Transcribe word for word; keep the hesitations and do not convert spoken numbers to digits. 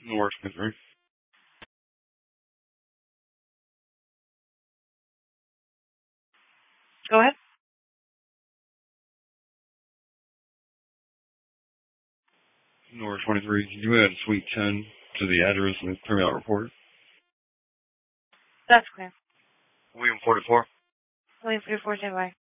North twenty-three. Go ahead. North twenty-three. Can you add Suite ten to the address in the printout report? That's clear. William forty-four. William forty-four, stand by.